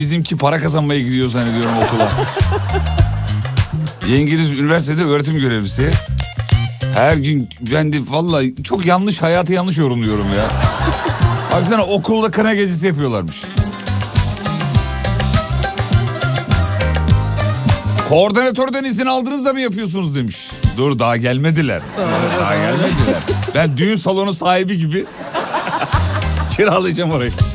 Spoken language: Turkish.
Bizimki para kazanmaya gidiyor zannediyorum okula. Yengeniz üniversitede öğretim görevlisi. Her gün ben de vallahi çok yanlış, hayatı yanlış yorumluyorum ya. Baksana okulda kına gecesi yapıyorlarmış. Koordinatörden izin aldınız da mı yapıyorsunuz demiş. Dur daha gelmediler. Daha gelmediler. Ben düğün salonu sahibi gibi kiralayacağım orayı.